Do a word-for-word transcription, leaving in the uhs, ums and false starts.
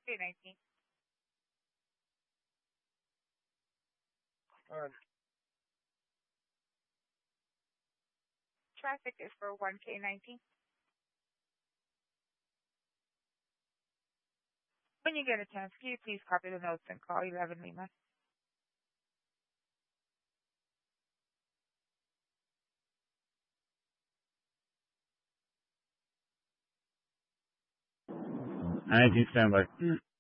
K nineteen. Alright. Traffic is for one K nineteen. When you get a chance, can you please copy the notes and call eleven Lima? nineteen standby.